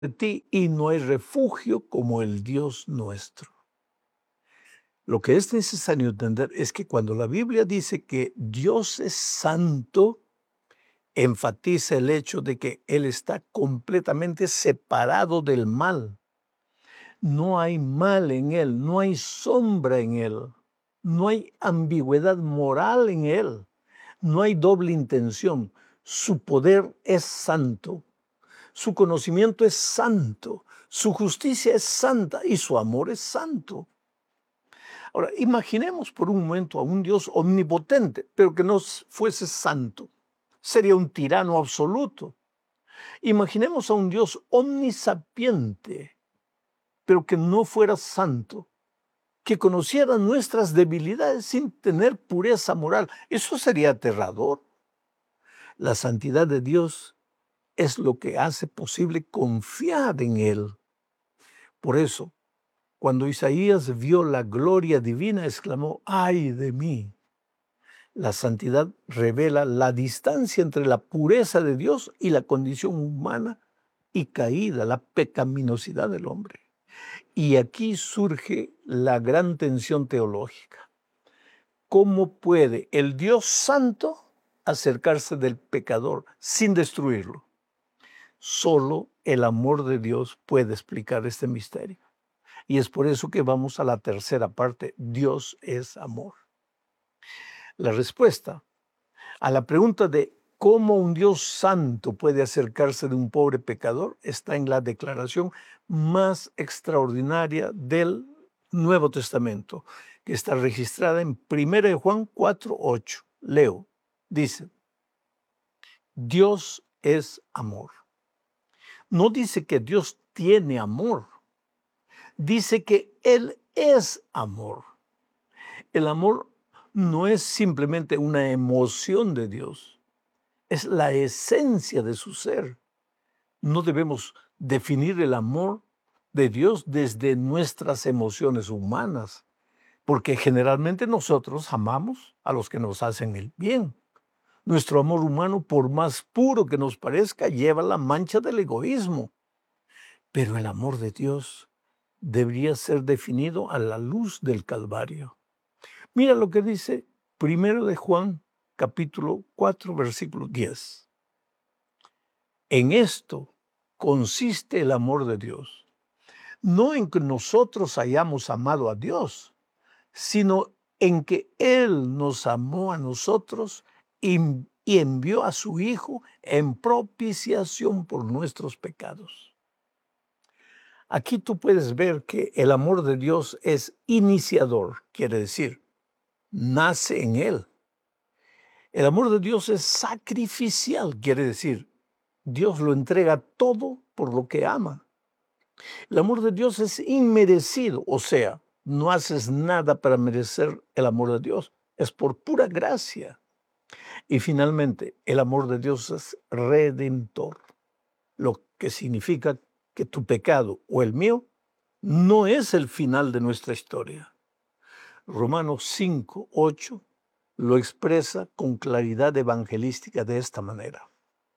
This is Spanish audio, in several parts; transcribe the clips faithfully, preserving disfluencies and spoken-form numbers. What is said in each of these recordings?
de ti y no hay refugio como el Dios nuestro. Lo que es necesario entender es que cuando la Biblia dice que Dios es santo, enfatiza el hecho de que Él está completamente separado del mal. No hay mal en Él, no hay sombra en Él, no hay ambigüedad moral en Él, no hay doble intención. Su poder es santo, su conocimiento es santo, su justicia es santa y su amor es santo. Ahora, imaginemos por un momento a un Dios omnipotente, pero que no fuese santo. Sería un tirano absoluto. Imaginemos a un Dios omnisapiente, pero que no fuera santo, que conociera nuestras debilidades sin tener pureza moral. Eso sería aterrador. La santidad de Dios es lo que hace posible confiar en Él. Por eso, cuando Isaías vio la gloria divina, exclamó, ¡ay de mí! La santidad revela la distancia entre la pureza de Dios y la condición humana y caída, la pecaminosidad del hombre. Y aquí surge la gran tensión teológica. ¿Cómo puede el Dios santo acercarse del pecador sin destruirlo? Solo el amor de Dios puede explicar este misterio. Y es por eso que vamos a la tercera parte. Dios es amor. La respuesta a la pregunta de cómo un Dios santo puede acercarse de un pobre pecador está en la declaración más extraordinaria del Nuevo Testamento, que está registrada en primera de Juan cuatro, ocho. Leo, dice, Dios es amor. No dice que Dios tiene amor, dice que Él es amor. El amor no es simplemente una emoción de Dios, es la esencia de su ser. No debemos definir el amor de Dios desde nuestras emociones humanas, porque generalmente nosotros amamos a los que nos hacen el bien. Nuestro amor humano, por más puro que nos parezca, lleva la mancha del egoísmo. Pero el amor de Dios debería ser definido a la luz del Calvario. Mira lo que dice primero de Juan, capítulo cuatro, versículo diez. En esto consiste el amor de Dios, no en que nosotros hayamos amado a Dios, sino en que Él nos amó a nosotros y, y envió a su Hijo en propiciación por nuestros pecados. Aquí tú puedes ver que el amor de Dios es iniciador, quiere decir, nace en Él. El amor de Dios es sacrificial, quiere decir, Dios lo entrega todo por lo que ama. El amor de Dios es inmerecido, o sea, no haces nada para merecer el amor de Dios, es por pura gracia. Y finalmente, el amor de Dios es redentor, lo que significa que tu pecado o el mío no es el final de nuestra historia. Romanos cinco, ocho lo expresa con claridad evangelística de esta manera.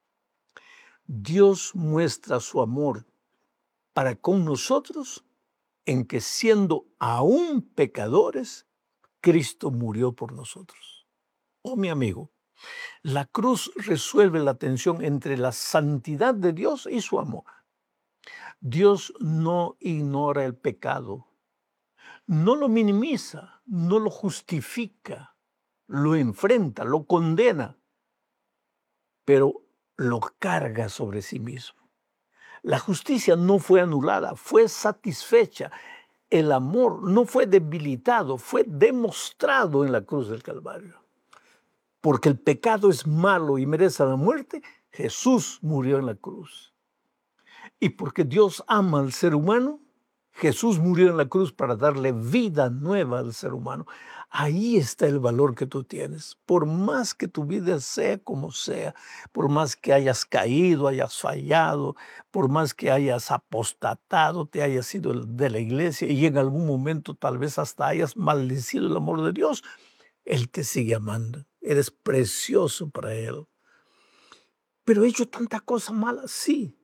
Dios muestra su amor para con nosotros en que siendo aún pecadores, Cristo murió por nosotros. Oh, mi amigo, la cruz resuelve la tensión entre la santidad de Dios y su amor. Dios no ignora el pecado, no lo minimiza, no lo justifica, lo enfrenta, lo condena, pero lo carga sobre sí mismo. La justicia no fue anulada, fue satisfecha. El amor no fue debilitado, fue demostrado en la cruz del Calvario. Porque el pecado es malo y merece la muerte, Jesús murió en la cruz. Y porque Dios ama al ser humano, Jesús murió en la cruz para darle vida nueva al ser humano. Ahí está el valor que tú tienes. Por más que tu vida sea como sea, por más que hayas caído, hayas fallado, por más que hayas apostatado, te hayas ido de la iglesia y en algún momento tal vez hasta hayas maldecido el amor de Dios, Él te sigue amando. Eres precioso para Él. Pero he hecho tanta cosa mala, sí,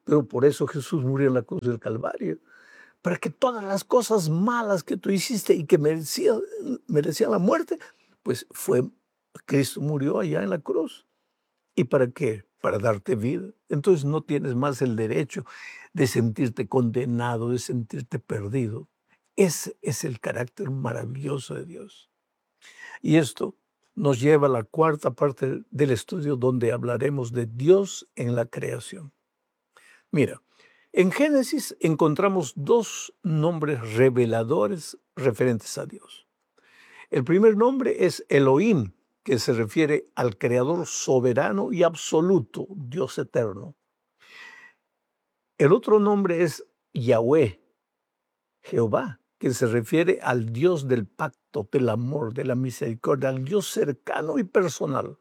Pero por eso Jesús murió en la cruz del Calvario, para que todas las cosas malas que tú hiciste y que merecían, merecían la muerte, pues fue, Cristo murió allá en la cruz. ¿Y para qué? Para darte vida. Entonces no tienes más el derecho de sentirte condenado, de sentirte perdido. Ese es el carácter maravilloso de Dios. Y esto nos lleva a la cuarta parte del estudio, donde hablaremos de Dios en la creación. Mira, en Génesis encontramos dos nombres reveladores referentes a Dios. El primer nombre es Elohim, que se refiere al Creador soberano y absoluto, Dios eterno. El otro nombre es Yahweh, Jehová, que se refiere al Dios del pacto, del amor, de la misericordia, al Dios cercano y personal.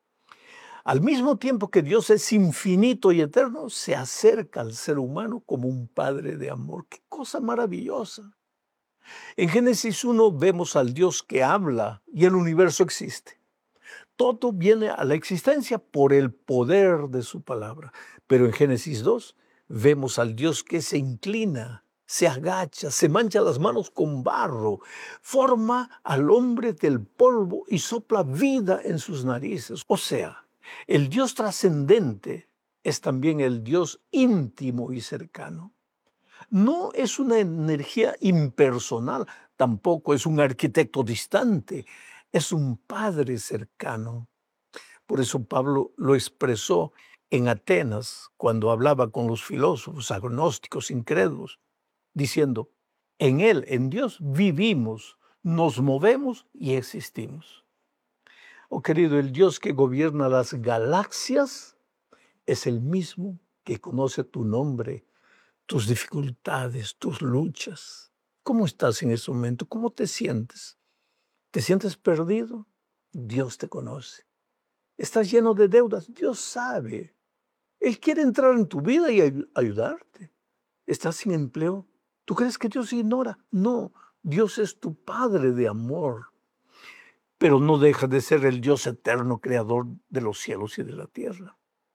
Al mismo tiempo que Dios es infinito y eterno, se acerca al ser humano como un padre de amor. ¡Qué cosa maravillosa! En Génesis uno vemos al Dios que habla y el universo existe. Todo viene a la existencia por el poder de su palabra. Pero en Génesis dos vemos al Dios que se inclina, se agacha, se mancha las manos con barro, forma al hombre del polvo y sopla vida en sus narices. O sea, el Dios trascendente es también el Dios íntimo y cercano. No es una energía impersonal, tampoco es un arquitecto distante, es un Padre cercano. Por eso Pablo lo expresó en Atenas cuando hablaba con los filósofos agnósticos incrédulos, diciendo, en Él, en Dios, vivimos, nos movemos y existimos. Oh querido, el Dios que gobierna las galaxias es el mismo que conoce tu nombre, tus dificultades, tus luchas. ¿Cómo estás en ese momento? ¿Cómo te sientes? ¿Te sientes perdido? Dios te conoce. ¿Estás lleno de deudas? Dios sabe. Él quiere entrar en tu vida y ay- ayudarte. ¿Estás sin empleo? ¿Tú crees que Dios ignora? No, Dios es tu Padre de amor. Pero no deja de ser el Dios eterno, creador de los cielos y de la tierra.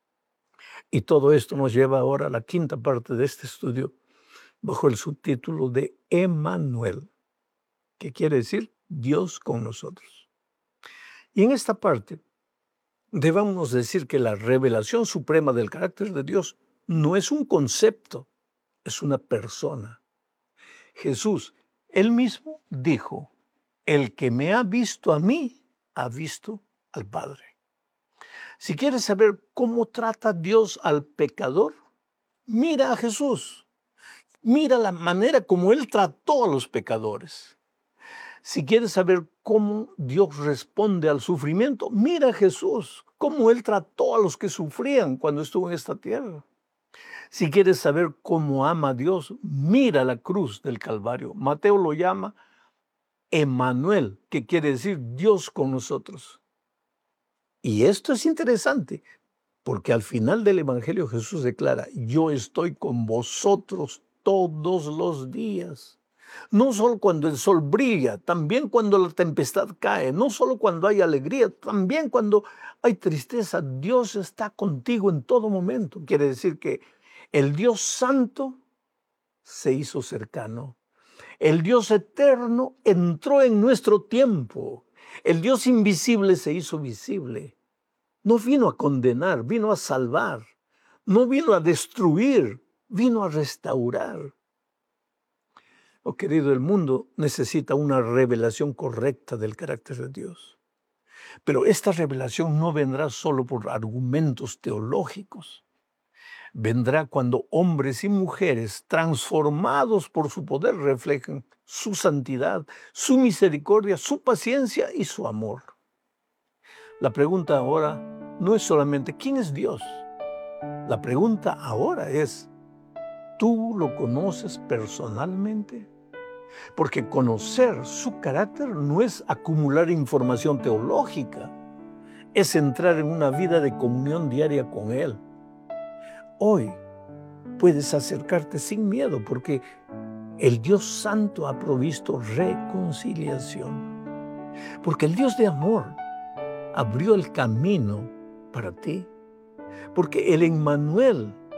Y todo esto nos lleva ahora a la quinta parte de este estudio, bajo el subtítulo de Emmanuel, que quiere decir Dios con nosotros. Y en esta parte debemos decir que la revelación suprema del carácter de Dios no es un concepto, es una persona. Jesús, él mismo dijo, el que me ha visto a mí, ha visto al Padre. Si quieres saber cómo trata Dios al pecador, mira a Jesús. Mira la manera como Él trató a los pecadores. Si quieres saber cómo Dios responde al sufrimiento, mira a Jesús, cómo Él trató a los que sufrían cuando estuvo en esta tierra. Si quieres saber cómo ama a Dios, mira la cruz del Calvario. Mateo lo llama Emmanuel, que quiere decir Dios con nosotros. Y esto es interesante, porque al final del Evangelio Jesús declara, yo estoy con vosotros todos los días. No solo cuando el sol brilla, también cuando la tempestad cae, no solo cuando hay alegría, también cuando hay tristeza. Dios está contigo en todo momento. Quiere decir que el Dios santo se hizo cercano. El Dios eterno entró en nuestro tiempo. El Dios invisible se hizo visible. No vino a condenar, vino a salvar. No vino a destruir, vino a restaurar. Oh, querido, el mundo necesita una revelación correcta del carácter de Dios. Pero esta revelación no vendrá solo por argumentos teológicos. Vendrá cuando hombres y mujeres transformados por su poder reflejen su santidad, su misericordia, su paciencia y su amor. La pregunta ahora no es solamente ¿quién es Dios? La pregunta ahora es, ¿tú lo conoces personalmente? Porque conocer su carácter no es acumular información teológica, es entrar en una vida de comunión diaria con Él. Hoy puedes acercarte sin miedo porque el Dios Santo ha provisto reconciliación. Porque el Dios de amor abrió el camino para ti. Porque el Emmanuel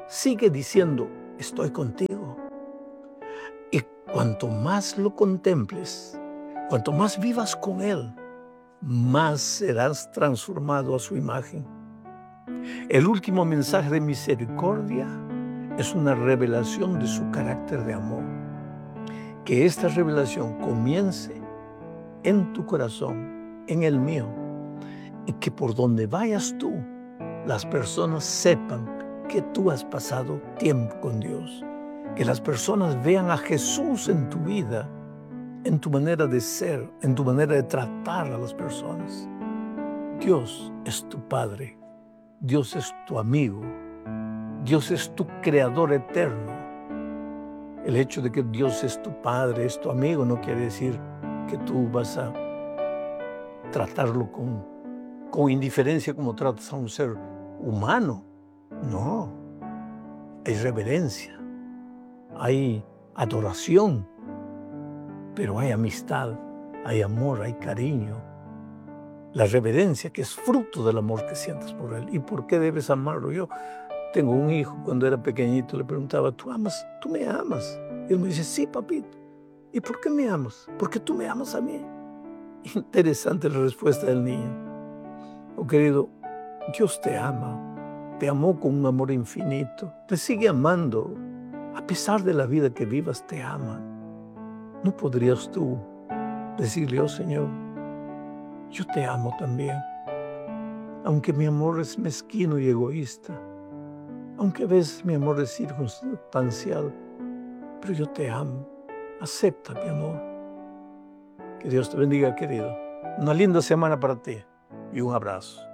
sigue diciendo, estoy contigo. Y cuanto más lo contemples, cuanto más vivas con Él, más serás transformado a su imagen. El último mensaje de misericordia es una revelación de su carácter de amor. Que esta revelación comience en tu corazón, en el mío, y que por donde vayas tú, las personas sepan que tú has pasado tiempo con Dios. Que las personas vean a Jesús en tu vida, en tu manera de ser, en tu manera de tratar a las personas. Dios es tu Padre, Dios es tu amigo, Dios es tu Creador eterno. El hecho de que Dios es tu Padre, es tu amigo, no quiere decir que tú vas a tratarlo con, con indiferencia como tratas a un ser humano. No, hay reverencia, hay adoración, pero hay amistad, hay amor, hay cariño. La reverencia que es fruto del amor que sientes por Él. ¿Y por qué debes amarlo? Yo tengo un hijo, cuando era pequeñito le preguntaba, ¿tú amas? ¿Tú me amas? Y él me dice, sí, papito. ¿Y por qué me amas? Porque tú me amas a mí. Interesante la respuesta del niño. Oh, querido, Dios te ama. Te amó con un amor infinito. Te sigue amando. A pesar de la vida que vivas, te ama. ¿No podrías tú decirle, oh Señor, yo te amo también? Aunque mi amor es mezquino y egoísta, aunque a veces mi amor es circunstancial, pero yo te amo. Acepta mi amor. Que Dios te bendiga, querido. Una linda semana para ti y un abrazo.